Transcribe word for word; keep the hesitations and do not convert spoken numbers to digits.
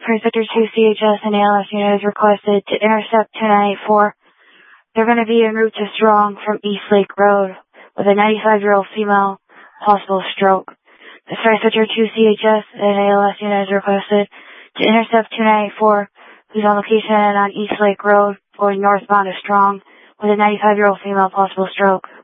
Cruise Sector two C H S and A L S unit is requested to intercept two nine eight four. They're going to be en route to Strong from East Lake Road with a ninety-five-year-old female, possible stroke. The Cruise Sector two C H S and A L S unit is requested to intercept two nine eight four, who's on location on East Lake Road going northbound to Strong with a ninety-five-year-old female, possible stroke.